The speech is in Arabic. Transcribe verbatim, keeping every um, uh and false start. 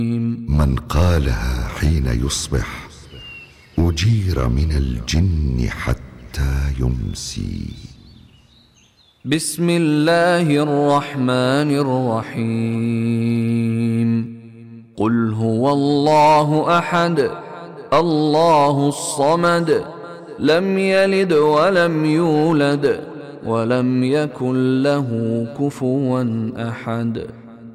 من قالها حين يصبح أجير من الجن حتى يمسي. بسم الله الرحمن الرحيم. قل هو الله أحد الله الصمد لم يلد ولم يولد ولم يكن له كفوا أحد.